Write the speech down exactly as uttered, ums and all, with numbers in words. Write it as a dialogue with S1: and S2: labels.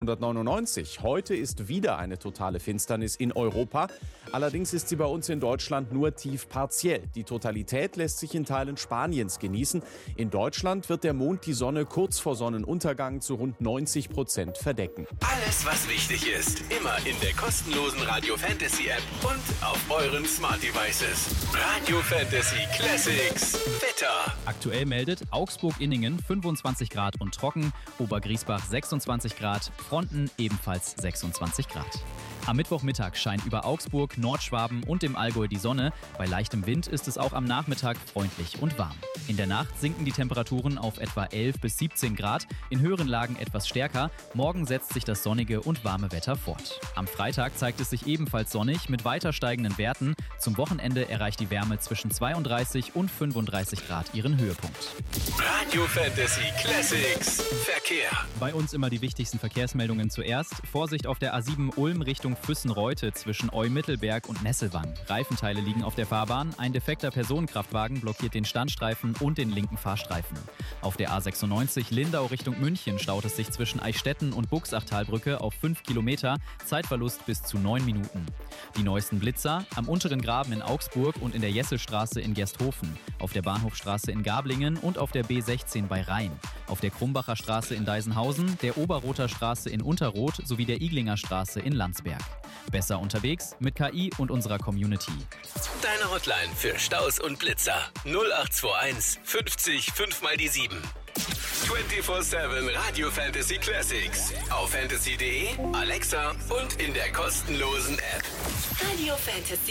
S1: neunzehnhundertneunundneunzig. Heute ist wieder eine totale Finsternis in Europa. Allerdings ist sie bei uns in Deutschland nur tief partiell. Die Totalität lässt sich in Teilen Spaniens genießen. In Deutschland wird der Mond die Sonne kurz vor Sonnenuntergang zu rund neunzig Prozent verdecken.
S2: Alles, was wichtig ist, immer in der kostenlosen Radio Fantasy App und auf euren Smart Devices. Radio Fantasy Classics Wetter.
S3: Aktuell meldet Augsburg-Inningen fünfundzwanzig Grad und trocken, Obergriesbach sechsundzwanzig Grad, Fronten ebenfalls sechsundzwanzig Grad. Am Mittwochmittag scheint über Augsburg, Nordschwaben und dem Allgäu die Sonne. Bei leichtem Wind ist es auch am Nachmittag freundlich und warm. In der Nacht sinken die Temperaturen auf etwa elf bis siebzehn Grad, in höheren Lagen etwas stärker. Morgen setzt sich das sonnige und warme Wetter fort. Am Freitag zeigt es sich ebenfalls sonnig mit weiter steigenden Werten. Zum Wochenende erreicht die Wärme zwischen zweiunddreißig und fünfunddreißig Grad ihren Höhepunkt.
S2: Radio Fantasy Classics Verkehr.
S3: Bei uns immer die wichtigsten Verkehrsmeldungen zuerst. Vorsicht auf der A sieben Ulm Richtung Füssen-Reute zwischen Eu-Mittelberg und Nesselwang. Reifenteile liegen auf der Fahrbahn. Ein defekter Personenkraftwagen blockiert den Standstreifen und den linken Fahrstreifen. Auf der A sechsundneunzig Lindau Richtung München staut es sich zwischen Eichstätten und Buchsachtalbrücke auf fünf Kilometer. Zeitverlust bis zu neun Minuten. Die neuesten Blitzer am unteren Graben in Augsburg und in der Jesselstraße in Gersthofen. Auf der Bahnhofstraße in Gablingen und auf der B sechzehn bei Rhein. Auf der Krumbacher Straße in Deisenhausen, der Oberrother Straße in Unterroth sowie der Iglinger Straße in Landsberg. Besser unterwegs mit K I und unserer Community.
S2: Deine Hotline für Staus und Blitzer null acht zwei eins fünfzig fünf mal die sieben. vierundzwanzig sieben Radio Fantasy Classics auf fantasy punkt de, Alexa und in der kostenlosen App.
S4: Radio Fantasy.